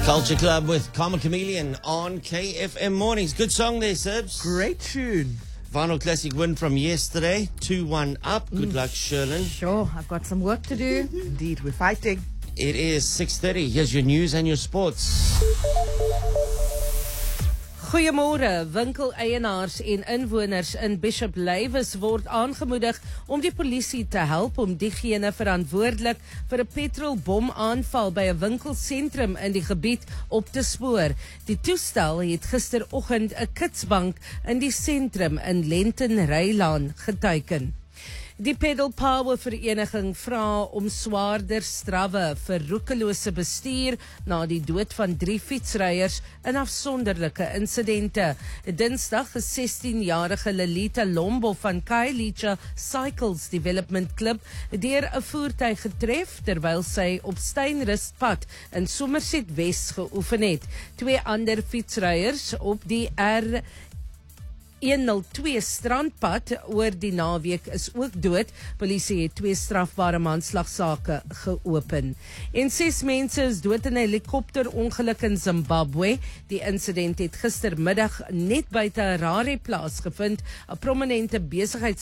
Culture Club with Karma Chameleon on KFM Mornings. Good song there, Sirbs. Great tune. Vinyl Classic win from yesterday. 2-1 up. Good luck, Sherlyn. Sure, I've got some work to do. Indeed, we're fighting. It is 6:30. Here's your news and your sports. Goeiemôre, winkeleienaars en inwoners in Bishop Lywes word aangemoedig om die polisie te help om diegene verantwoordelik vir 'n petrolbomaanval by 'n winkelsentrum in die gebied op te spoor. Die toestel het gisteroggend 'n kitsbank in die sentrum in Lentenrylaan geteiken. Die Pedal Power Vereniging vra om swaarder strawwe vir roekelose bestuur na die dood van 3 fietsryers in afsonderlike insidente. Dinsdag is 16-jarige Lelita Lombo van Kailicha Cycles Development Club deur 'n voertuig getref terwyl sy op Steinrustpad in Somerset West geoefen het. 2 ander fietsryers op die R102 strandpad oor die naweek is ook dood. Polisie het 2 strafbare manslagsake geopen. En 6 mense is dood in 'n helikopterongeluk in Zimbabwe. Die insident het gistermiddag net buite Harare plaasgevind. 'n prominente besigheids